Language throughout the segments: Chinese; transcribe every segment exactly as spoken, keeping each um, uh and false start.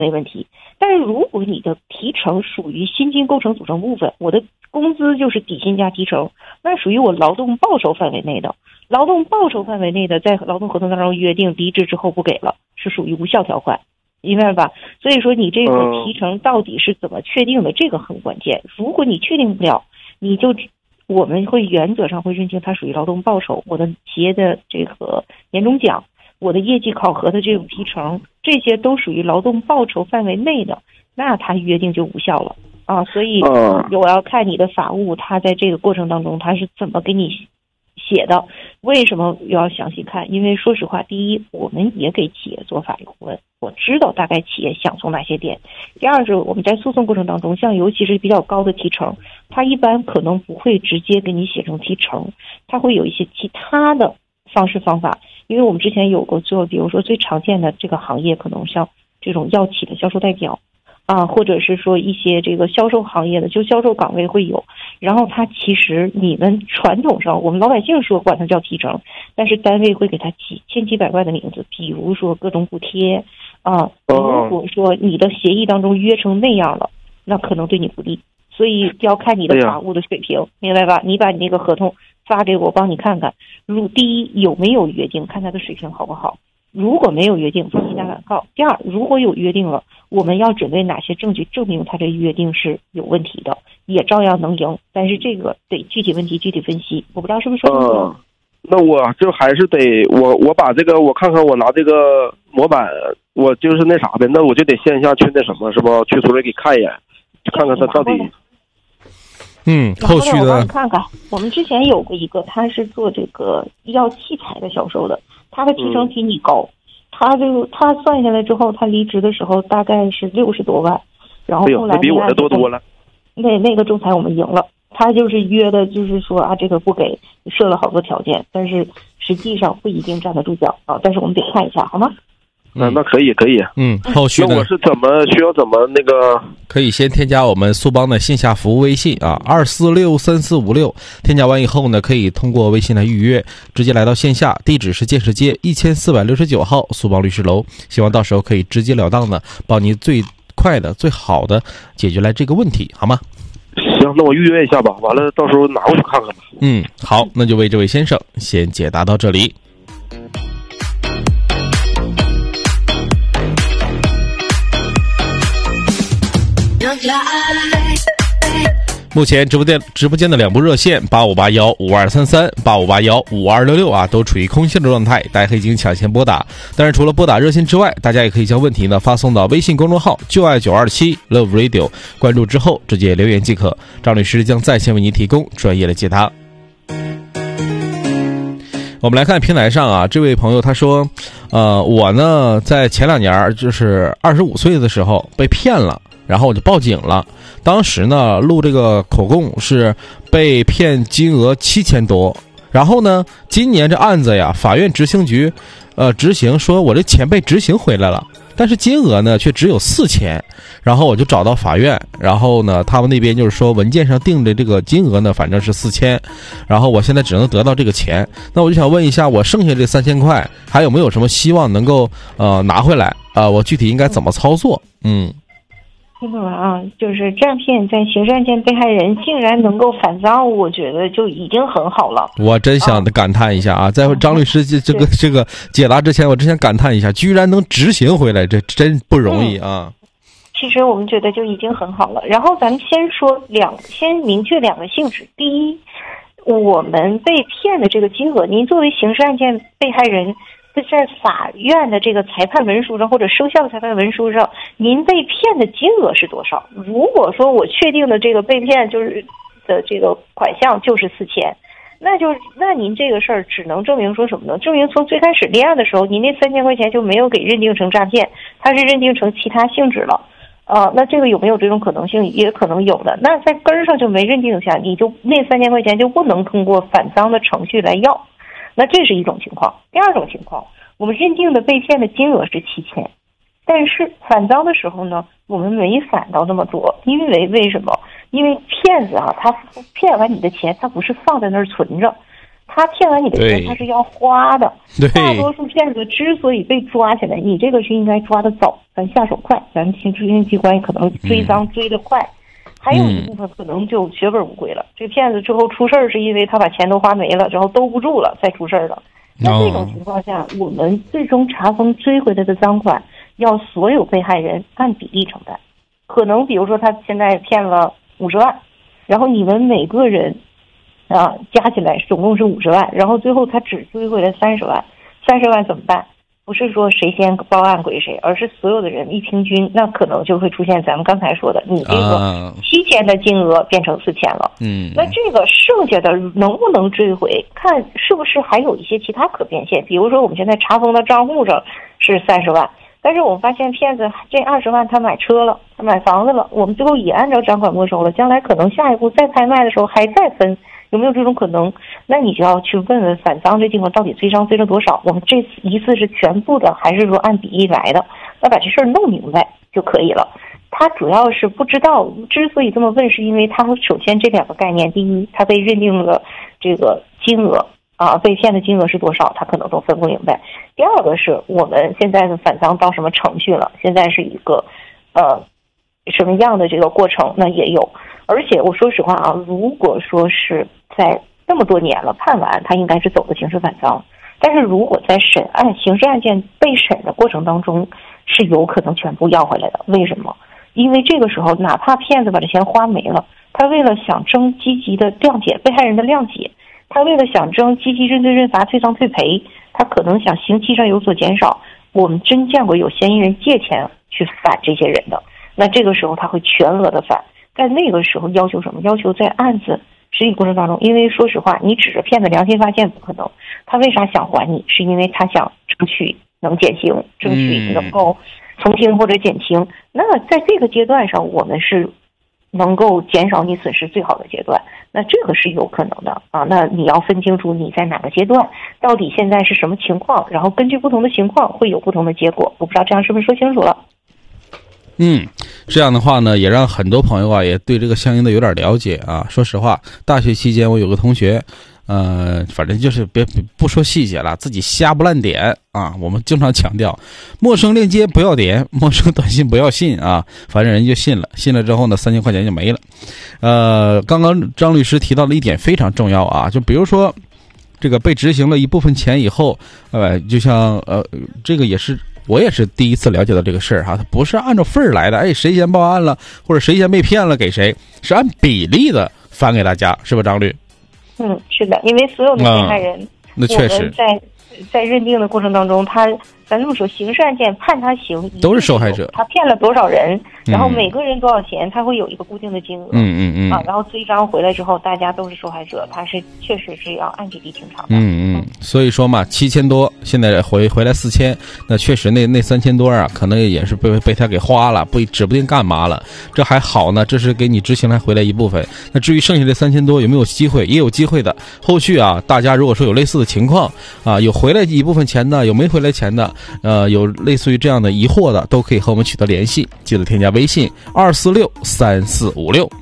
没问题。但是如果你的提成属于薪金构成组成部分，我的工资就是底薪加提成，那属于我劳动报酬范围内的。劳动报酬范围内的，在劳动合同当中约定离职之后不给了，是属于无效条款，明白吧？所以说你这个提成到底是怎么确定的，这个很关键。如果你确定不了，你就我们会原则上会认定它属于劳动报酬，我的企业的这个年终奖，我的业绩考核的这种提成，这些都属于劳动报酬范围内的，那它约定就无效了啊。所以我要看你的法务，它在这个过程当中它是怎么给你写的。为什么要详细看？因为说实话，第一，我们也给企业做法律顾问，我知道大概企业想从哪些点。第二是我们在诉讼过程当中，像尤其是比较高的提成，它一般可能不会直接给你写成提成，它会有一些其他的方式方法。因为我们之前有过做，比如说最常见的这个行业，可能像这种药企的销售代表啊，或者是说一些这个销售行业的，就销售岗位会有。然后它其实你们传统上我们老百姓说管它叫提成，但是单位会给它起千奇百怪的名字，比如说各种补贴啊。如果说你的协议当中约成那样了，那可能对你不利。所以要看你的法务的水平，明白吧？你把你那个合同发给我，帮你看看。如第一有没有约定，看他的水平好不好。如果没有约定，分析加反告。第二，如果有约定了，我们要准备哪些证据证明他这约定是有问题的，也照样能赢。但是这个得具体问题具体分析。我不知道是不是说清楚了。 那我就还是得我我把这个我看看我拿这个模板，我就是那啥的，那我就得线下去那什么是吧？去所里给看一眼，看看他到底。 嗯，后续的我帮你看看，我们之前有过一个，他是做这个医药器材的销售的，他的提成比你高，嗯、他就他算下来之后，他离职的时候大概是六十多万，然后后来、哎、 比我的多多了。 那那个仲裁我们赢了，他就是约的，就是说啊，这个不给，设了好多条件，但是实际上不一定站得住脚啊。但是我们得看一下，好吗？ 那那可以可以， 嗯，后续那我是怎么需要怎么那个？ 可以先添加我们苏邦的线下服务微信啊，二四六三四五六，添加完以后呢，可以通过微信来预约，直接来到线下，地址是建设街一千四百六十九号苏邦律师楼，希望到时候可以直截了当的帮您最快的、最好的解决来这个问题，好吗？ 行，那我预约一下吧，完了到时候拿过去看看吧。 嗯，好，那就为这位先生先解答到这里。目前直播间直播间的两部热线八五八幺五二三三八五八幺五二六六啊，都处于空线的状态，大家可以进行抢先拨打。但是除了拨打热线之外，大家也可以将问题呢发送到微信公众号就爱九二七 Love Radio， 关注之后直接留言即可，张律师将在线为您提供专业的解答。我们来看平台上啊，这位朋友他说，呃，我呢在前两年就是二十五岁的时候被骗了，然后我就报警了。当时呢录这个口供是被骗金额七千多，然后呢今年这案子呀，法院执行局呃执行说我这钱被执行回来了，但是金额呢却只有四千，然后我就找到法院，然后呢他们那边就是说文件上定的这个金额呢反正是四千，然后我现在只能得到这个钱。那我就想问一下，我剩下这三千块还有没有什么希望能够呃拿回来啊、呃？我具体应该怎么操作？嗯。 听懂了啊，就是诈骗在刑事案件被害人竟然能够反遭，我觉得就已经很好了。 我真想感叹一下啊，在张律师这这个这个解答之前，我真想感叹一下，居然能执行回来，这真不容易啊。 嗯，其实我们觉得就已经很好了。然后咱们先说两，先明确两个性质。第一，我们被骗的这个金额，您作为刑事案件被害人，在法院的这个裁判文书上或者生效的裁判文书上，您被骗的金额是多少？如果说我确定的这个被骗就是的这个款项就是四千，那就那您这个事儿只能证明说什么呢？证明从最开始立案的时候，您那三千块钱就没有给认定成诈骗，它是认定成其他性质了。呃，那这个有没有这种可能性？也可能有的。那在根儿上就没认定下，你就那三千块钱就不能通过反赃的程序来要。那这是一种情况。第二种情况，我们认定的被骗的金额是七千，但是反赃的时候呢，我们没反到那么多，因为为什么？因为骗子啊，他骗完你的钱，他不是放在那儿存着， 他骗完你的钱，他是要花的。大多数骗子之所以被抓起来，你这个是应该抓得早，咱下手快，咱们行政机关可能追赃追得快。嗯、还有一部分可能就血本无归了。这骗子之后出事儿，是因为他把钱都花没了，然后兜不住了，再出事儿了。那这种情况下，我们最终查封追回来的赃款，要所有被害人按比例承担。可能比如说他现在骗了五十万，然后你们每个人。啊，加起来总共是五十万，然后最后他只追回来三十万，三十万怎么办？不是说谁先报案归谁，而是所有的人一平均，那可能就会出现咱们刚才说的，你这个七千的金额变成四千了。嗯，那这个剩下的能不能追回，看是不是还有一些其他可变现。比如说我们现在查封的账户上是三十万，但是我们发现骗子这二十万他买车了，他买房子了，我们最后也按照赃款没收了，将来可能下一步再拍卖的时候还再分。有没有这种可能？那你就要去问问反赃这地方到底追赃追了多少？我们这次一次是全部的，还是说按比例来的？那把这事儿弄明白就可以了。他主要是不知道，之所以这么问，是因为他首先这两个概念：第一，他被认定了这个金额啊，被骗的金额是多少，他可能都分不明白；第二个是我们现在的反赃到什么程序了？现在是一个呃什么样的这个过程？那也有。而且我说实话啊，如果说是在这么多年了判完，他应该是走的刑事反赃。但是如果在审案刑事案件被审的过程当中，是有可能全部要回来的。为什么？因为这个时候哪怕骗子把这钱花没了，他为了想争积极的谅解被害人的谅解，他为了想争积极认罪认罚退赃退赔，他可能想刑期上有所减少。我们真见过有嫌疑人借钱去反这些人的，那这个时候他会全额的反。在那个时候要求什么？要求在案子审理过程当中，因为说实话，你指着骗子良心发现不可能。他为啥想还你？是因为他想争取能减刑，争取能够从轻或者减轻。那在这个阶段上，我们是能够减少你损失最好的阶段。那这个是有可能的啊。那你要分清楚你在哪个阶段，到底现在是什么情况，然后根据不同的情况会有不同的结果。我不知道这样是不是说清楚了？ 嗯，这样的话呢，也让很多朋友啊也对这个相应的有点了解啊。说实话，大学期间我有个同学，呃，反正就是别不说细节了，自己瞎不烂点啊。我们经常强调，陌生链接不要点，陌生短信不要信啊。反正人就信了，信了之后呢，三千块钱就没了。呃，刚刚张律师提到了一点非常重要啊，就比如说这个被执行了一部分钱以后，呃，就像呃，这个也是。我也是第一次了解到这个事儿哈，它不是按照份儿来的，哎，谁先报案了或者谁先被骗了给谁，是按比例的返给大家，是吧，张律？ 嗯，是的，因为所有的被害人， 嗯、那确实在在认定的过程当中，他咱这么说，刑事案件判他刑都是受害者， 他骗了多少人，然后每个人多少钱，他会有一个固定的金额， 嗯嗯嗯啊，然后追赃回来之后，大家都是受害者，他是确实是要按比例清偿的。 嗯嗯，所以说嘛，七千多，现在回回来四千，那确实那那三千多啊，可能也是被被他给花了，不指不定干嘛了。这还好呢，这是给你执行来回来一部分。那至于剩下这三千多有没有机会，也有机会的。后续啊，大家如果说有类似的情况啊，有回来一部分钱的，有没回来钱的，呃，有类似于这样的疑惑的，都可以和我们取得联系。记得添加微信二四六三四五六。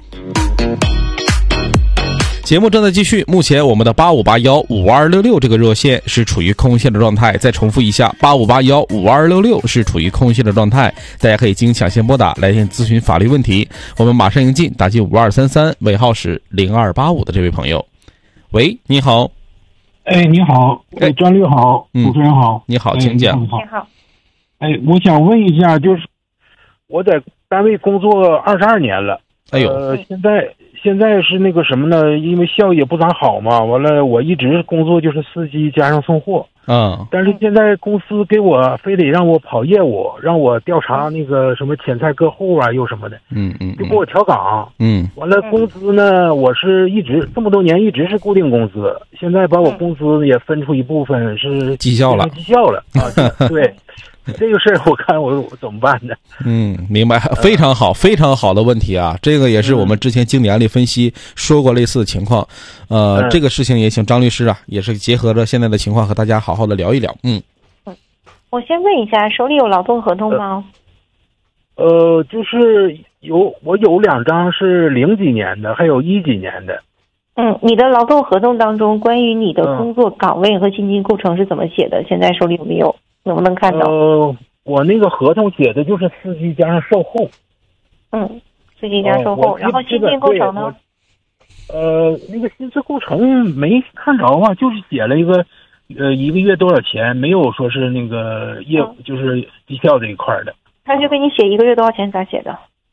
节目正在继续，目前我们的八五八幺五二六六这个热线是处于空线的状态。再重复一下，八五八幺五二六六是处于空线的状态，大家可以经抢先拨打来电咨询法律问题。我们马上迎进打进五二三三，尾号是零二八五的这位朋友。喂，你好。 哎，你好，哎，张律好，主持人好， 你好，请讲。 你好。 哎，我想问一下，就是我在单位工作二十二年了， 哎呦， 呃，现在现在是那个什么呢？因为效益也不咋好嘛，完了我一直工作就是司机加上送货， 嗯， 但是现在公司给我非得让我跑业务，让我调查那个什么潜在客户啊，又什么的， 嗯嗯， 就给我调岗， 嗯， 完了工资呢，我是一直这么多年一直是固定工资，现在把我工资也分出一部分是绩效了， 绩效了啊，对。这个事儿我看我我怎么办呢？ 嗯，明白，非常好，非常好的问题啊！这个也是我们之前经典案例分析说过类似的情况，呃， 嗯、 这个事情也请张律师啊，也是结合着现在的情况和大家好好的聊一聊。嗯嗯，我先问一下，手里有劳动合同吗？ 呃，呃就是有，我有两张是零几年的，还有一几年的。 嗯，你的劳动合同当中关于你的工作岗位和薪金构成是怎么写的？现在手里有没有？能不能看到？ 呃，我那个合同写的就是司机加上售后。 嗯，司机加售后， 呃、 然后薪金构成呢？ 呃，那个薪资构成没看着啊，就是写了一个，呃，一个月多少钱，没有说是那个业务、嗯、就是绩效这一块的。 他就给你写一个月多少钱，咋写的？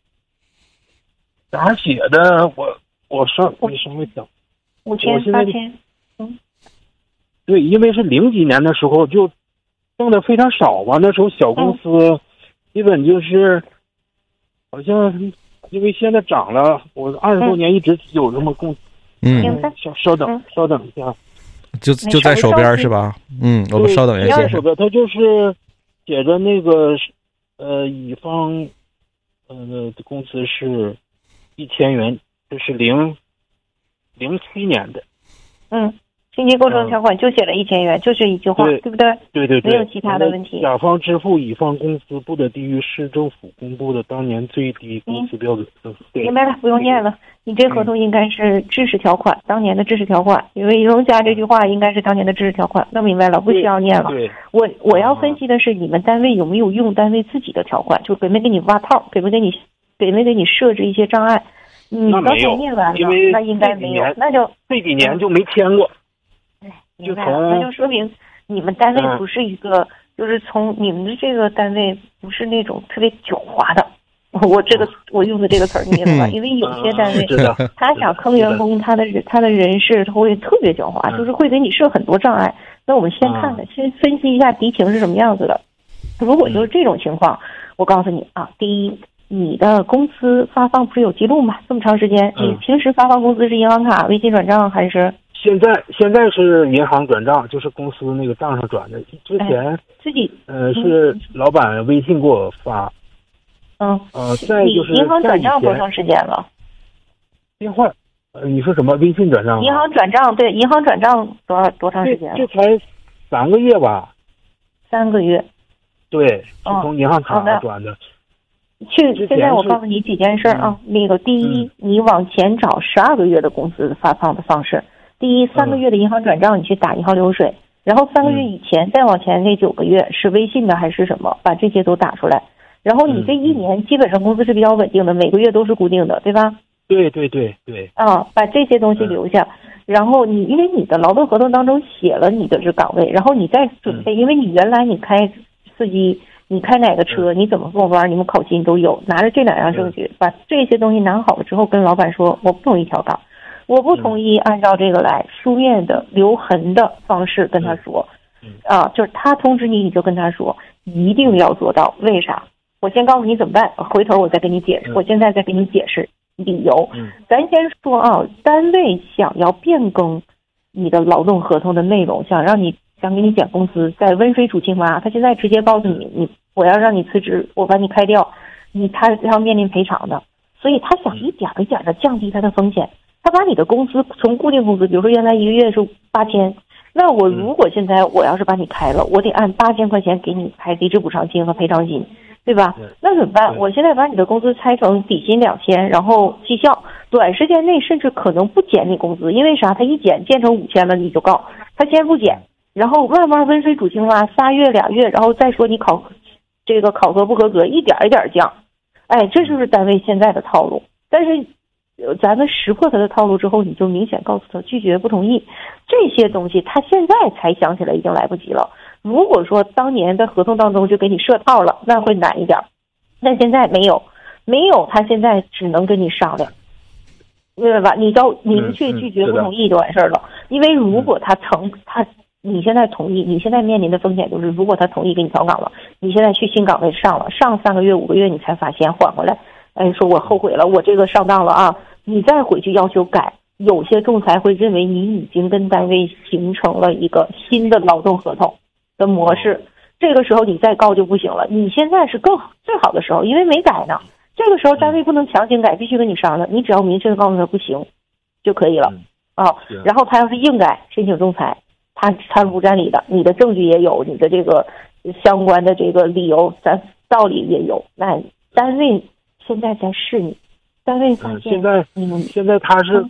咋写的？我我上你稍微等。 五千八千。嗯。 对，因为是零几年的时候就挣的非常少嘛，那时候小公司、嗯、基本就是好像。因为现在涨了，我二十多年一直有这么工资。 嗯， 稍稍等，嗯、稍等一下， 就就在手边是吧？嗯，我们稍等一下。 在手边，它就是写着那个呃，乙方呃工资是一千元，这是零零七年的。 嗯。薪金构成条款就写了一千元，就这一句话，对, 对不对？ 对对对， 没有其他的问题。 甲方支付乙方工资不得低于市政府公布的当年最低工资标准。嗯、 明白了，不用念了。你这合同应该是知识条款，嗯、当年的知识条款，因为荣家这句话应该是当年的知识条款。那明白了，不需要念了。 对， 我我要分析的是你们单位有没有用单位自己的条款，就给没给你挖套，给没给你给没给你设置一些障碍。你刚才念完了，那应该没有，那就这几年就没签过。 明白了，那就说明你们单位不是一个，嗯、就是从你们的这个单位不是那种特别狡猾的。我这个我用的这个词儿你明白吧？因为有些单位他想坑员工，他的他的人事他会特别狡猾，就是会给你设很多障碍。那我们先看看，先分析一下敌情是什么样子的。如果就是这种情况，我告诉你啊，第一，你的工资发放不是有记录吗？这么长时间，你平时发放工资是银行卡、微信转账还是？ 现在现在是银行转账，就是公司那个账上转的。之前、哎、 自己呃是老板微信给我发。 嗯。 呃，再就是银行转账多长时间了？ 电话，呃，你说什么？微信转账？ 银行转账，对，银行转账多少多长时间了？ 这才三个月吧。 三个月。 对，是从银行卡转的。 嗯、去，现在我告诉你几件事啊。嗯、那个，第一，嗯、你往前找十二个月的工资发放的方式。第一，三个月的银行转账，你去打银行流水，然后三个月以前再往前那九个月是微信的还是什么，把这些都打出来。然后你这一年基本上工资是比较稳定的，每个月都是固定的，对吧？ 对对对对。 啊，把这些东西留下，然后你因为你的劳动合同当中写了你的这岗位，然后你再准备，因为你原来你开司机，你开哪个车，你怎么坐班，你们考勤都有，拿着这两样证据，把这些东西拿好了之后，跟老板说，我不同意调岗。我不同意按照这个来书面的留痕的方式跟他说，啊，就是他通知你，你就跟他说，一定要做到。为啥？我先告诉你怎么办，回头我再给你解释。我现在再给你解释理由。咱先说啊，单位想要变更你的劳动合同的内容，想让你想给你减工资，在温水煮青蛙，他现在直接告诉你，你我要让你辞职，我把你开掉，你他要面临赔偿的，所以他想一点一点的降低他的风险。他把你的工资从固定工资，比如说原来一个月是八千，那我如果现在我要是把你开了，我得按八千块钱给你开离职补偿金和赔偿金，对吧？那怎么办？我现在把你的工资拆成底薪两千，然后绩效，短时间内甚至可能不减你工资，因为啥？他一减减成五千了你就告，他先不减，然后慢慢温水煮青蛙，仨月俩月，然后再说你考这个考核不合格，一点一点降。哎，这就是单位现在的套路，但是。咱们识破他的套路之后，你就明显告诉他拒绝不同意，这些东西他现在才想起来已经来不及了。如果说当年在合同当中就给你设套了，那会难一点，但现在没有，没有，他现在只能跟你商量，明白吧？你要明确拒绝不同意就完事儿了。因为如果他曾他你现在同意，你现在面临的风险就是，如果他同意给你调岗了，你现在去新岗位上了，上三个月五个月你才发现缓回来。哎，说我后悔了，我这个上当了啊！你再回去要求改，有些仲裁会认为你已经跟单位形成了一个新的劳动合同的模式，这个时候你再告就不行了。你现在是更最好的时候，因为没改呢。这个时候单位不能强行改，必须跟你商量，你只要明确的告诉他不行就可以了啊。然后他要是硬改，申请仲裁，他贪污占理的，你的证据也有，你的这个相关的这个理由、咱道理也有，那单位。现在在试你，单位发现、 嗯、现在你们现在他是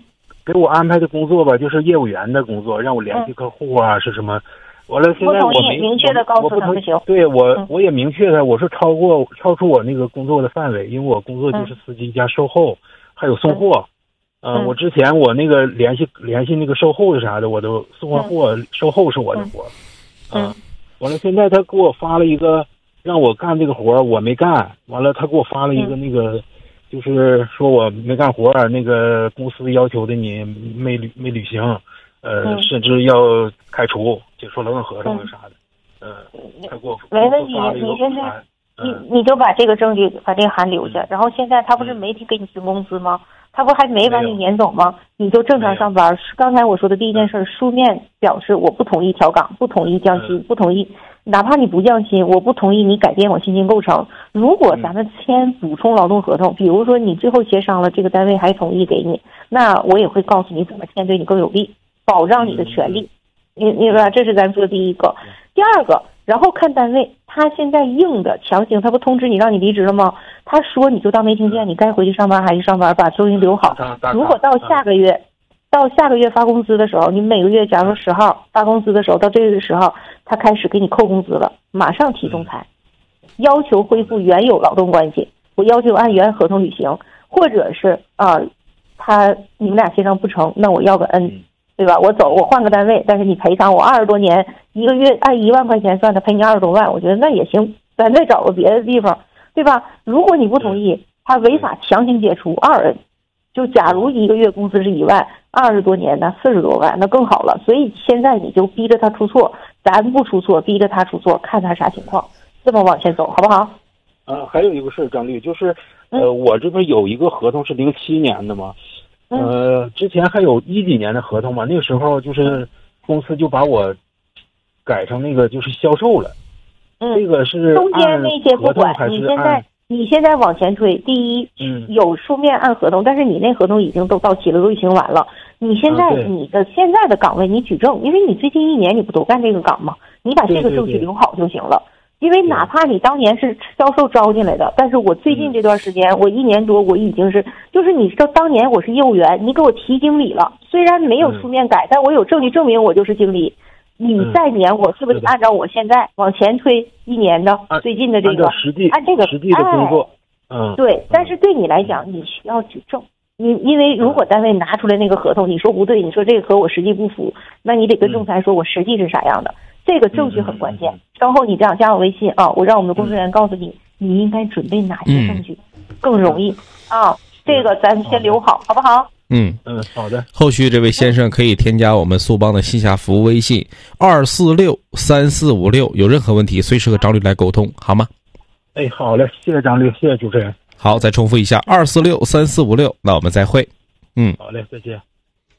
给我安排的工作吧，就是业务员的工作，让我联系客户啊，嗯、是什么？完了，现在我没明确的告诉他不行。 对我、嗯，我也明确的，我是超过超出我那个工作的范围，因为我工作就是司机加售后，嗯、还有送货。嗯、呃，我之前我那个联系联系那个售后的啥的，我都送完货，嗯、售后是我的活。嗯，呃、完了，现在他给我发了一个让我干这个活，我没干。完了，他给我发了一个那个，嗯、就是说我没干活，那个公司要求的你没履没履行。呃、嗯，甚至要开除，就说劳动合同啥的，嗯，他给我没问题。你现在，你你就把这个证据，把这个函留下，嗯、然后现在他不是没给你评工资吗？他不还没把你撵走吗？你就正常上班。刚才我说的第一件事，书面表示我不同意调岗，不同意降薪，嗯、不同意，哪怕你不降薪，我不同意你改变我薪金构成。如果咱们签补充劳动合同，比如说你最后协商了，这个单位还同意给你，那我也会告诉你怎么签对你更有利。保障你的权利，你你说这是咱说的第一个，第二个，然后看单位，他现在硬的强行，他不通知你让你离职了吗？他说你就当没听见，你该回去上班还是上班，把收银留好。如果到下个月，到下个月发工资的时候，你每个月假如十号发工资的时候，到这个时候他开始给你扣工资了，马上提仲裁，要求恢复原有劳动关系，我要求按原合同履行，或者是啊、呃，他你们俩协商不成，那我要个恩。对吧？我走，我换个单位，但是你赔偿我二十多年，一个月按一万块钱算的，赔你二十多万，我觉得那也行，咱再找个别的地方，对吧？如果你不同意，他违法强行解除二 N， 就假如一个月工资是一万，二十多年那四十多万，那更好了。所以现在你就逼着他出错，咱不出错，逼着他出错，看他啥情况，这么往前走，好不好？ 啊，还有一个事，张律，就是呃，嗯、我这边有一个合同是零七年的嘛。呃，之前还有一几年的合同嘛，那个时候就是公司就把我改成那个就是销售了。嗯，这个是中间那些不管，你现在你现在往前推，第一，嗯，有书面按合同，但是你那合同已经都到期了，都已经完了。你现在、啊、你的现在的岗位你举证，因为你最近一年你不都干这个岗吗？你把这个证据留好就行了。对对对，因为哪怕你当年是销售招进来的，但是我最近这段时间，我一年多我已经是，就是你知道当年我是业务员，你给我提经理了，虽然没有书面改，但我有证据证明我就是经理。你再撵我，是不是按照我现在往前推一年的最近的这个， 实际按这个实际的工作，嗯， 对。但是对你来讲，你需要举证，你因为如果单位拿出来那个合同，你说不对，你说这个和我实际不符，那你得跟仲裁说我实际是啥样的。这个证据很关键，稍后你这样加我微信啊，我让我们的工作人员告诉你，你应该准备哪些证据更容易啊？这个咱先留好，好不好？ 嗯嗯，好的。 后续这位先生可以添加我们速帮的线下服务微信二四六三四五六，有任何问题随时和张律来沟通，好吗？ 哎，好嘞，谢谢张律，谢谢主持人。 好，再重复一下二四六三四五六，那我们再会。嗯， 好嘞，再见。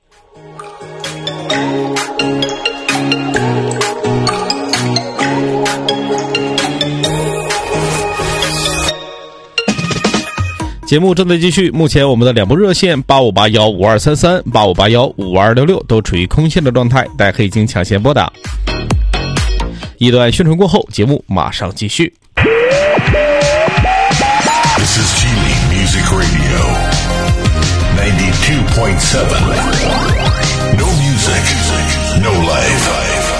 节目正在继续，目前我们的两部热线八五八幺五二三三、八五八幺五二六六都处于空线的状态，大家可以进行抢先拨打。一段宣传过后，节目马上继续。 This is Geely Music Radio ninety-two point seven. No music, no life.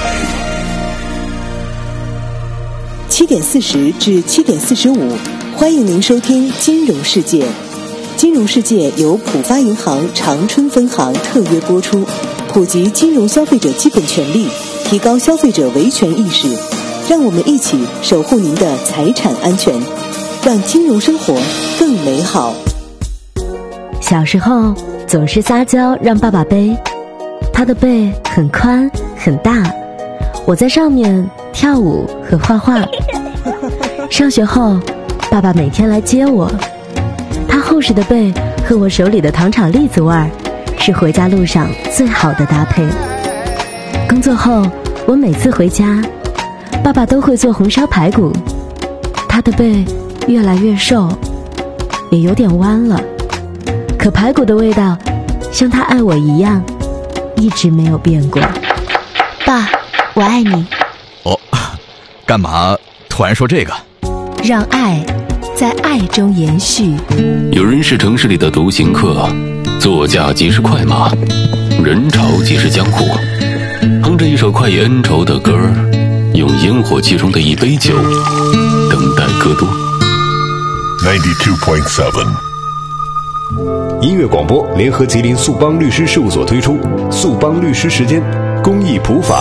七点四十至七点四十五。欢迎您收听《金融世界》。《金融世界》由浦发银行长春分行特约播出，普及金融消费者基本权利，提高消费者维权意识，让我们一起守护您的财产安全，让金融生活更美好。 小时候总是撒娇让爸爸背，他的背很宽很大，我在上面跳舞和画画。上学后爸爸每天来接我，他厚实的背和我手里的糖炒栗子味儿，是回家路上最好的搭配。工作后，我每次回家，爸爸都会做红烧排骨，他的背越来越瘦，也有点弯了，可排骨的味道，像他爱我一样，一直没有变过。爸，我爱你。 哦，干嘛突然说这个？ 让爱在爱中延续。 有人是城市里的独行客， 座驾即是快马，人潮即是江湖。哼着一首快意恩仇的歌儿，用烟火气中的一杯酒，等待戈多。 ninety-two point seven 音乐广播联合吉林速邦律师事务所推出速邦律师时间公益普法。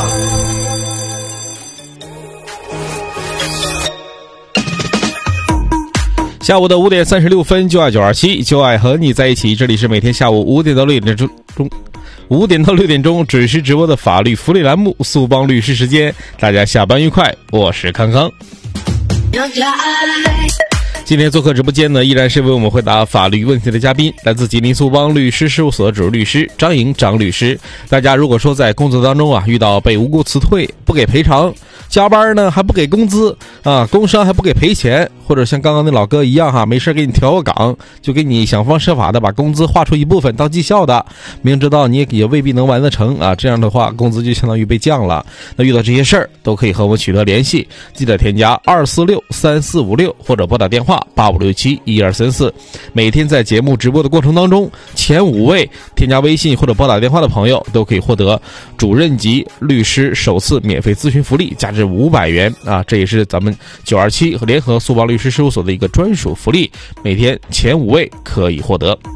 下午的五点三十六分，就爱九二七，就爱和你在一起。这里是每天下午五点到六点钟，五点到六点钟准时直播的法律福利栏目《速邦律师时间》。大家下班愉快，我是康康。今天做客直播间呢，依然是为我们回答法律问题的嘉宾，来自吉林速邦律师事务所主律师张莹张律师。大家如果说在工作当中啊，遇到被无故辞退、不给赔偿，加班呢还不给工资啊，工伤还不给赔钱，或者像刚刚那老哥一样哈，没事给你调个岗，就给你想方设法的把工资划出一部分当绩效的，明知道你也未必能完得成啊，这样的话工资就相当于被降了。那遇到这些事儿都可以和我们取得联系，记得添加二四六三四五六或者拨打电话八五六七一二三四。每天在节目直播的过程当中，前五位添加微信或者拨打电话的朋友都可以获得主任级律师首次免费咨询福利，价值五百元啊！这也是咱们九二七和联合速邦律师事务所的一个专属福利，每天前五位可以获得。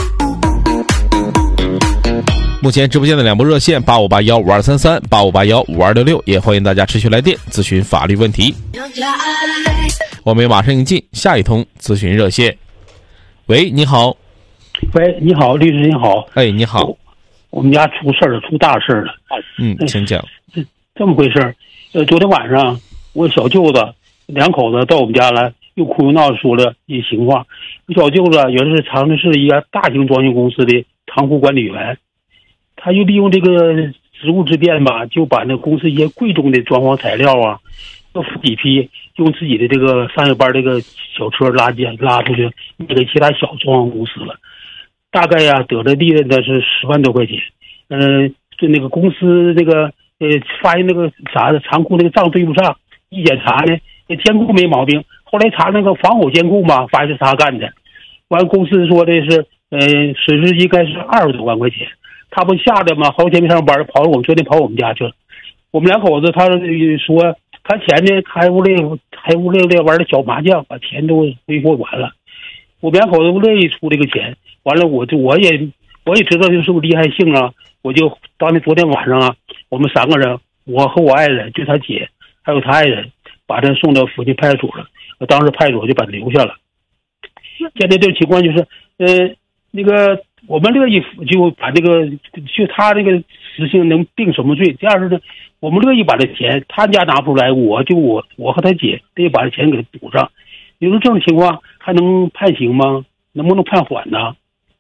目前直播间的两部热线八五八幺五二三三、八五八幺五二六六，也欢迎大家持续来电咨询法律问题。我们马上迎进下一通咨询热线。喂，你好。 喂，你好，律师你好。 哎，你好。 我, 我们家出事了，出大事了。 嗯，请讲。 这这么回事？呃，昨天晚上我小舅子两口子到我们家来，又哭又闹说了一些情况。小舅子原是长春市一家大型装修公司的仓库管理员，他就利用这个职务之便吧，就把那公司一些贵重的装潢材料啊，要付几批，用自己的这个上下班这个小车拉进拉出去，卖给其他小装潢公司了。大概呀、啊、得的利润呢是十万多块钱。嗯、呃，就那个公司这个呃发现那个啥的仓库那个账对不上，一检查呢，监控没毛病。后来查那个防火监控吧，发现是他干的。完公司说的是呃损失应该是二十多万块钱。他不吓得吗？好几天没上班，跑我们昨天跑我们家去了。我们两口子他说他钱呢开屋里开屋里玩的小麻将，把钱都挥霍完了。我们两口子不乐意出这个钱，完了我就我也我也知道就是有厉害性啊，我就当天昨天晚上啊，我们三个人，我和我爱人，就他姐还有他爱人，把他送到附近派出所了。当时派出所就把他留下了。现在这个情况就是，呃，那个我们乐意就把这个就他这个实行能定什么罪。第二是呢，我们乐意把这钱他家拿不出来，我就我我和他姐得把这钱给他补上。你说这种情况还能判刑吗？能不能判缓呢？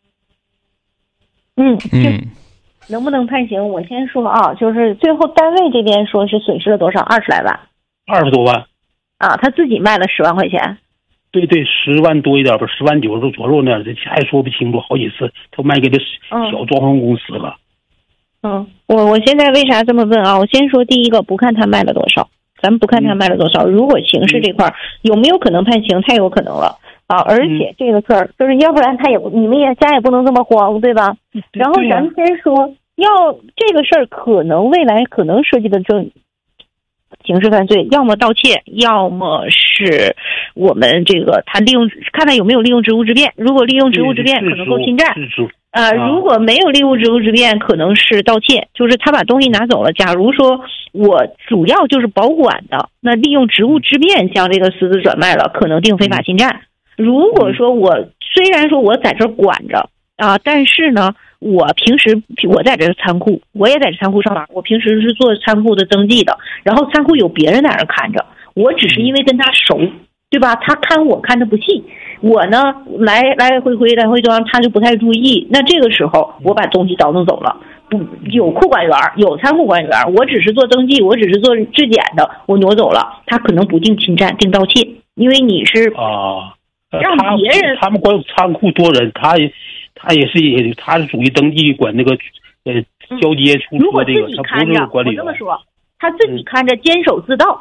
嗯嗯，能不能判刑？我先说啊，就是最后单位这边说是损失了多少？二十来万。二十多万。 啊，他自己卖了十万块钱。 对对，十万多一点吧，十万九十左右呢，这还说不清楚，好几次他卖给这小装潢公司了。 嗯，我我现在为啥这么问啊？我先说第一个，不看他卖了多少，咱们不看他卖了多少，如果刑事这块、嗯、有没有可能判刑，太有可能了啊！而且这个事儿、嗯、就是要不然他也不，你们也家也不能这么慌，对吧？对然后咱们先说，要这个事儿可能未来可能涉及的正。刑事犯罪，要么盗窃，要么是我们这个他利用看他有没有利用职务之便。如果利用职务之便，可能够侵占。呃，如果没有利用职务之便，可能是盗窃，就是他把东西拿走了。假如说我主要就是保管的，那利用职务之便向这个私自转卖了，可能定非法侵占。如果说我虽然说我在这管着啊，但是呢。我平时我在这仓库，我也在这仓库上班。我平时是做仓库的登记的，然后仓库有别人在那看着，我只是因为跟他熟，对吧？他看我看的不细，我呢来来回回来回装，他就不太注意。那这个时候我把东西倒腾走了，不有库管员，有仓库管员，我只是做登记，我只是做质检的，我挪走了，他可能不定侵占，定盗窃，因为你是啊， 让别人他, 他们管仓库多人，他也。他也是，也他是属于登记管那个，呃，交接出出这个，他不是管理员。 我这么说，他自己看着坚守自盗，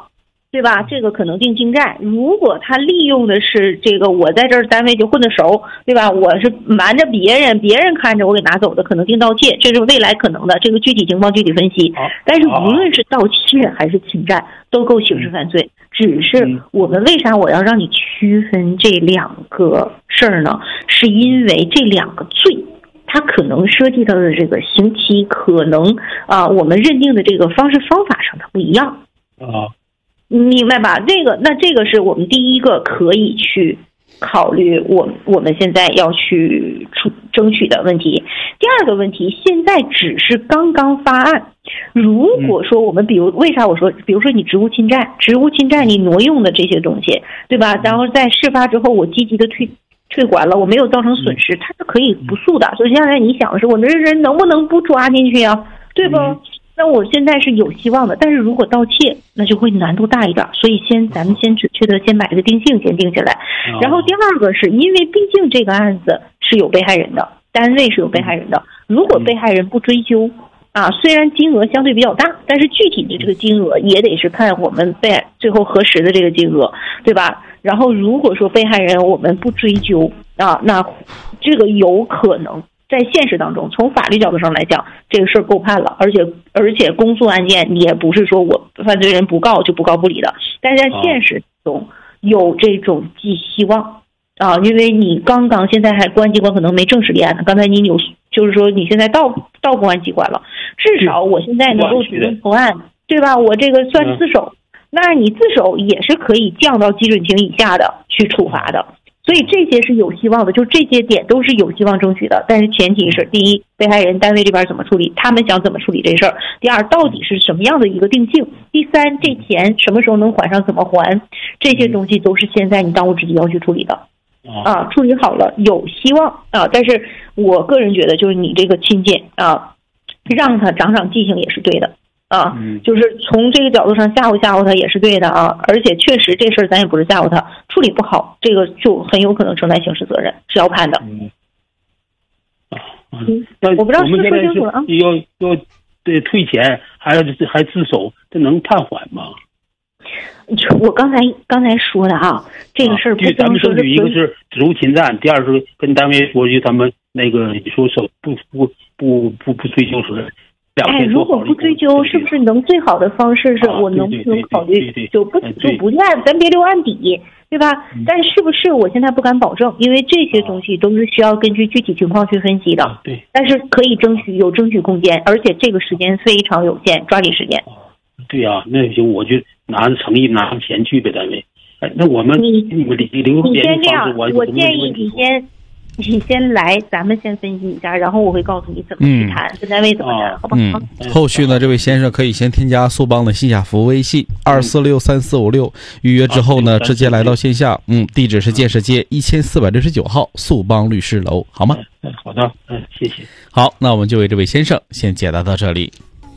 对吧？这个可能定侵占。如果他利用的是这个，我在这儿单位就混得熟，对吧？我是瞒着别人，别人看着我给拿走的，可能定盗窃，这是未来可能的。这个具体情况具体分析。但是无论是盗窃还是侵占，都构刑事犯罪。只是我们为啥我要让你区分这两个事儿呢？是因为这两个罪，它可能涉及到的这个刑期，可能啊、呃，我们认定的这个方式方法上它不一样啊。 明白吧？这个，那这个是我们第一个可以去考虑我我们现在要去出争取的问题。第二个问题，现在只是刚刚发案。如果说我们比如为啥我说，比如说你职务侵占，职务侵占你挪用的这些东西，对吧？然后在事发之后，我积极的退退还了，我没有造成损失，它是可以不诉的。所以现在你想的是，我们这人能不能不抓进去啊？对不？嗯，那我现在是有希望的，但是如果盗窃，那就会难度大一点。所以先咱们先准确的先把这个定性先定下来。然后第二个是因为毕竟这个案子是有被害人的，单位是有被害人的，如果被害人不追究啊，虽然金额相对比较大，但是具体的这个金额也得是看我们被最后核实的这个金额，对吧？然后如果说被害人我们不追究啊，那这个有可能在现实当中，从法律角度上来讲，这个事儿够判了，而且而且公诉案件也不是说我犯罪人不告就不告不理的，但是在现实中有这种寄希望啊，因为你刚刚现在还公安机关可能没正式立案呢，刚才你有就是说你现在到到公安机关了，至少我现在能够主动投案，对吧？我这个算自首，那你自首也是可以降到基准刑以下的去处罚的。所以这些是有希望的，就这些点都是有希望争取的，但是前提是第一，被害人单位这边怎么处理，他们想怎么处理这事儿；第二，到底是什么样的一个定性；第三，这钱什么时候能还上，怎么还，这些东西都是现在你当务之急要去处理的。啊，处理好了有希望啊，但是我个人觉得就是你这个亲戚啊，让他长长记性也是对的。啊，就是从这个角度上吓唬吓唬他也是对的啊，而且确实这事儿咱也不是吓唬他，处理不好，这个就很有可能承担刑事责任，是要判的。 嗯，啊，嗯，我不知道是不是说清楚了啊？ 要要对退钱，还还自首，这能判缓吗？ 我刚才刚才说的啊，这个事儿不咱们争取一个是职务侵占，第二是跟单位说，就他们那个你说手不不不不不追究责任。 哎，如果不追究，是不是能最好的方式是我能不能考虑就不就不按，咱别留案底，对吧？但是不是我现在不敢保证，因为这些东西都是需要根据具体情况去分析的。 对， 但是可以争取有争取空间，而且这个时间非常有限，抓紧时间。 对呀、啊，那行我就拿着诚意拿着钱去呗，单位。哎，那我们你你留你先这样， 我我建议你先。你先来，咱们先分析一下，然后我会告诉你怎么去谈，跟、嗯、单位怎么谈，好不好？ 嗯，后续呢，这位先生可以先添加速帮的线下服务微信二四六三四五六，预约之后呢，直接来到线下。嗯，地址是建设街一千四百六十九号速帮律师楼，好吗？ 嗯，好的，嗯，谢谢。 好，那我们就为这位先生先解答到这里。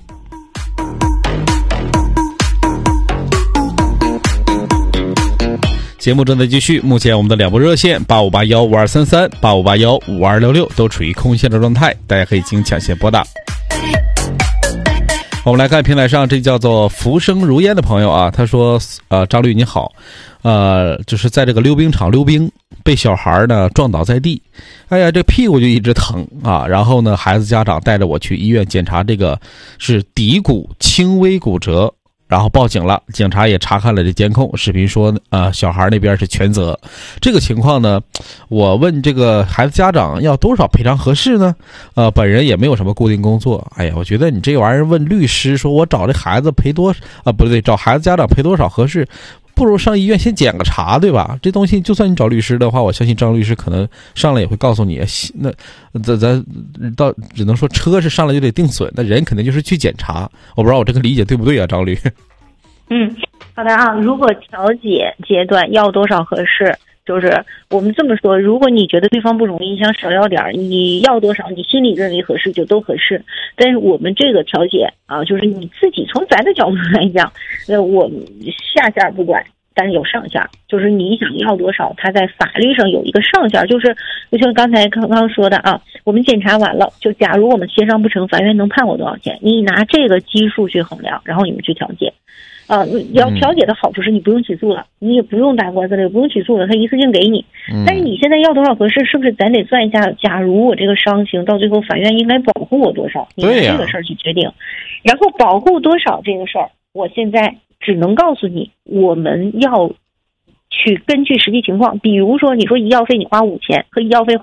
节目正在继续，目前我们的两部热线八五八幺五二三三、八五八幺五二六六都处于空线的状态，大家可以进行抢先拨打。我们来看平台上这叫做浮生如烟的朋友啊，他说：“呃，张律你好，呃，就是在这个溜冰场溜冰，被小孩呢撞倒在地，哎呀，这屁股就一直疼啊。然后呢，孩子家长带着我去医院检查，这个是骶骨轻微骨折。”然后报警了，警察也查看了这监控视频，说呃小孩那边是全责。这个情况呢，我问这个孩子家长要多少赔偿合适呢？呃，本人也没有什么固定工作。哎呀，我觉得你这个玩意儿问律师，说我找这孩子赔多啊、呃、不对，找孩子家长赔多少合适？不如上医院先检个查，对吧？这东西就算你找律师的话，我相信张律师可能上来也会告诉你，那咱咱到只能说车是上来就得定损，那人肯定就是去检查。我不知道我这个理解对不对啊，张律？ 嗯，好的啊。如果调解阶段要多少合适，就是我们这么说，如果你觉得对方不容易，想少要点，你要多少，你心里认为合适就都合适。但是我们这个调解啊，就是你自己从咱的角度来讲，呃，我下限不管，但是有上限，就是你想要多少，它在法律上有一个上限，就是就像刚才刚刚说的啊，我们检查完了，就假如我们协商不成，法院能判我多少钱，你拿这个基数去衡量，然后你们去调解。 啊，要调解的好处是你不用起诉了，你也不用打官司了，也不用起诉了，他一次性给你。但是你现在要多少合适，是不是咱得算一下？假如我这个伤情到最后法院应该保护我多少，你拿这个事儿去决定。然后保护多少这个事儿，我现在只能告诉你，我们要去根据实际情况，比如说你说医药费你花五千和医药费